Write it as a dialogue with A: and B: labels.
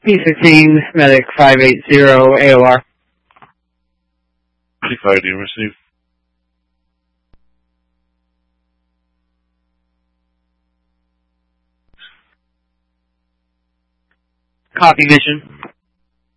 A: P16, medic 580 AOR.
B: P5, do you receive?
A: Copy, Vision.